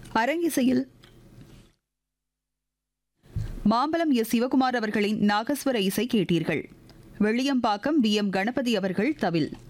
அரங்கிசையில் Mambalam S Sivakumar அவர்களின் நாகஸ்வர இசை கேட்டீர்கள். வெள்ளியம்பாக்கம் வி எம் கணபதி அவர்கள் தவில்.